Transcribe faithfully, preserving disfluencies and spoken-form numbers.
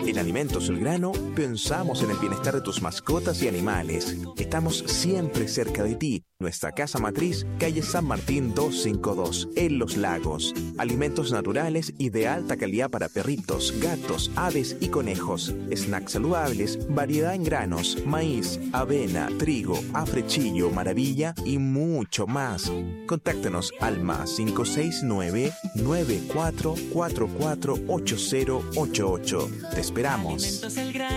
En Alimentos El Grano pensamos en el bienestar de tus mascotas y animales. Estamos siempre cerca de ti. Nuestra casa matriz, calle San Martín doscientos cincuenta y dos, en Los Lagos. Alimentos naturales y de alta calidad para perritos, gatos, aves y conejos. Snacks saludables, variedad en granos, maíz, avena, trigo, afrechillo, maravilla y mucho más. Contáctanos al más cinco seis nueve, nueve cuatro cuatro cuatro, ocho cero ocho ocho. Te esperamos.